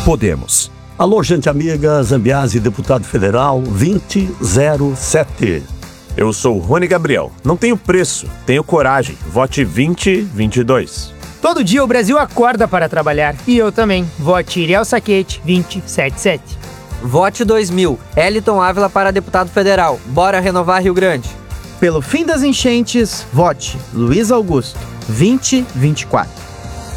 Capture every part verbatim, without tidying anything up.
Podemos. Alô, gente amiga, Zambiase, deputado federal vinte zero sete. Eu sou Rony Gabriel. Não tenho preço, tenho coragem. Vote vinte vinte e dois. Todo dia o Brasil acorda para trabalhar. E eu também. Vote Iriel Saquete vinte setenta e sete. Vote dois mil. Eliton Ávila para deputado federal. Bora renovar Rio Grande. Pelo fim das enchentes, vote Luiz Augusto vinte vinte e quatro.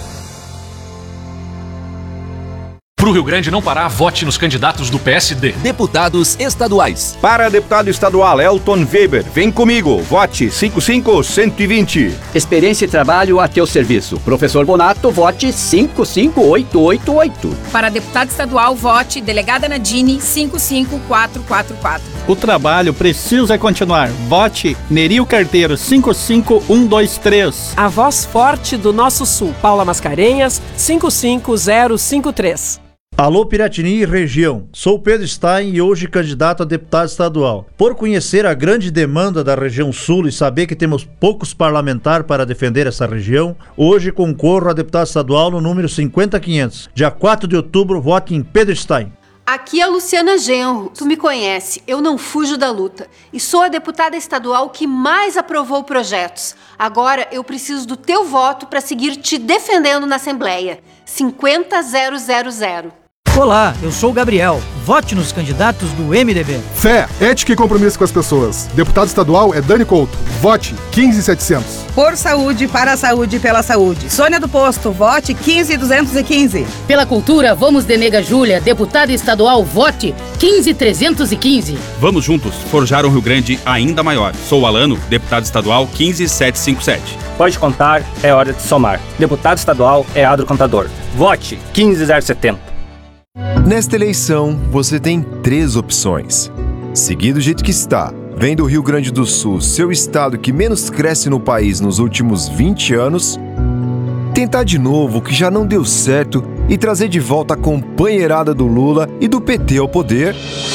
Pro Rio Grande não parar, vote nos candidatos do P S D. Deputados estaduais. Para deputado estadual Elton Weber, vem comigo, vote cinco cinco cento e vinte. Experiência e trabalho a teu serviço. Professor Bonato, vote cinco cinco oito oito oito. Para deputado estadual, vote delegada Nadine cinco cinco quatro quatro quatro. O trabalho precisa continuar. Vote Nerio Carteiro cinco cinco um dois três. A voz forte do nosso sul, Paula Mascarenhas cinco cinco zero cinco três. Alô Piratini e região, sou Pedro Stein e hoje candidato a deputado estadual. Por conhecer a grande demanda da região sul e saber que temos poucos parlamentares para defender essa região, hoje concorro a deputado estadual no número cinquenta quinhentos. Dia quatro de outubro, vote em Pedro Stein. Aqui é a Luciana Genro. Tu me conhece, eu não fujo da luta. E sou a deputada estadual que mais aprovou projetos. Agora eu preciso do teu voto para seguir te defendendo na Assembleia. cinquenta zero zero zero. Olá, eu sou o Gabriel. Vote nos candidatos do M D B. Fé, ética e compromisso com as pessoas. Deputado estadual é Dani Couto. Vote quinze mil e setecentos. Por saúde, para a saúde e pela saúde. Sônia do Posto, vote quinze mil duzentos e quinze. Pela cultura, vamos de Nega Júlia, deputada estadual, vote quinze mil trezentos e quinze. Vamos juntos forjar um Rio Grande ainda maior. Sou o Alano, deputado estadual quinze mil setecentos e cinquenta e sete. Pode contar, é hora de somar. Deputado estadual é Adro Contador. Vote quinze mil setenta. Nesta eleição, você tem três opções. Seguir do jeito que está, vendo o Rio Grande do Sul, seu estado que menos cresce no país nos últimos vinte anos, tentar de novo o que já não deu certo e trazer de volta a companheirada do Lula e do P T ao poder,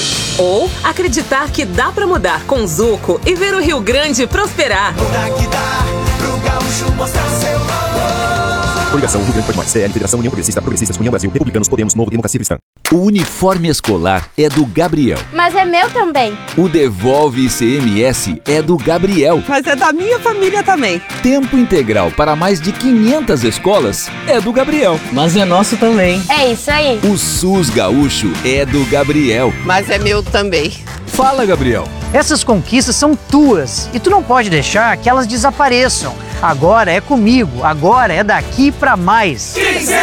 ou acreditar que dá pra mudar com Zuco e ver o Rio Grande prosperar. Mudar que dá pro gaúcho mostrar seu valor. Coligação Rio Grande Pode Mais, C L, Federação União Progressista, Progressistas, União Brasil, Republicanos, Podemos, Novo, Democracia Cristã. O uniforme escolar é do Gabriel. Mas é meu também. O Devolve I C M S é do Gabriel. Mas é da minha família também. Tempo integral para mais de quinhentas escolas é do Gabriel. Mas é nosso também. É isso aí. O SUS Gaúcho é do Gabriel. Mas é meu também. Fala, Gabriel. Essas conquistas são tuas e tu não pode deixar que elas desapareçam. Agora é comigo, agora é daqui pra mais.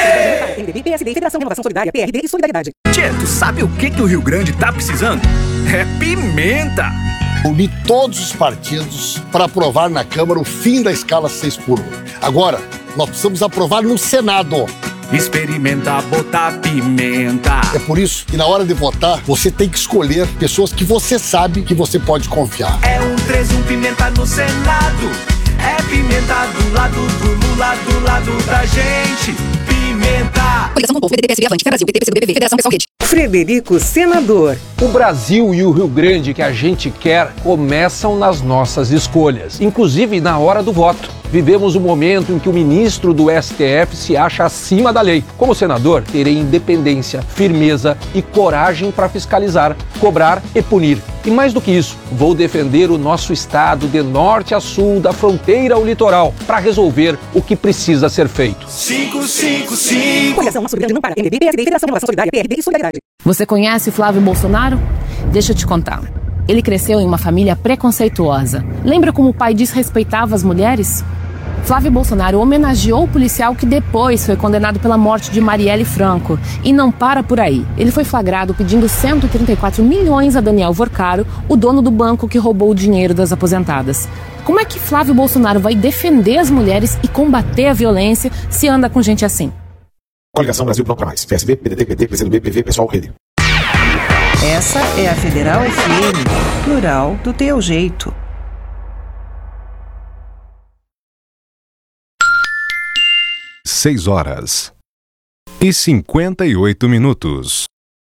M D B, P S D, Federação Renovação Solidária, P R D e Solidariedade. Tchê, tu sabe o que, que o Rio Grande tá precisando? É pimenta! Uni todos os partidos para aprovar na Câmara o fim da escala seis por um. Agora, nós precisamos aprovar no Senado. Experimenta botar pimenta. É por isso que na hora de votar, você tem que escolher pessoas que você sabe que você pode confiar. É um três um pimenta no Senado. É pimenta do lado do Lula, do lado da gente. Pimenta. Coligação do Povo, P D T, P S B, Avante, Brasil, P T, P C do B B V, Federação Pessoal Rede. Frederico Senador. O Brasil e o Rio Grande que a gente quer começam nas nossas escolhas, inclusive na hora do voto. Vivemos um momento em que o ministro do S T F se acha acima da lei. Como senador, terei independência, firmeza e coragem para fiscalizar, cobrar e punir. E mais do que isso, vou defender o nosso estado de norte a sul, da fronteira ao litoral, para resolver o que precisa ser feito. cinco cinco cinco. Coligação Nosso Rio Grande não para. M D B, P S D, Federação Renovação Solidária, P R D e Solidariedade. Você conhece Flávio Bolsonaro? Deixa eu te contar. Ele cresceu em uma família preconceituosa. Lembra como o pai desrespeitava as mulheres? Flávio Bolsonaro homenageou o policial que depois foi condenado pela morte de Marielle Franco. E não para por aí. Ele foi flagrado pedindo cento e trinta e quatro milhões a Daniel Vorcaro, o dono do banco que roubou o dinheiro das aposentadas. Como é que Flávio Bolsonaro vai defender as mulheres e combater a violência se anda com gente assim? Coligação Brasil Não Pra Mais. P S B, P D T, P T, P C do B, P V, Pessoal, Rede. Essa é a Federal F M, plural do teu jeito. Seis horas e cinquenta e oito minutos.